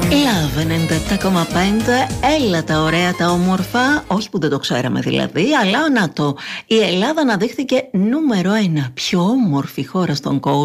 Love 97,5. Έλα τα ωραία, τα όμορφα. Όχι που δεν το ξέραμε δηλαδή, αλλά να το. Η Ελλάδα αναδείχθηκε νούμερο 1 πιο όμορφη χώρα στον κόσμο.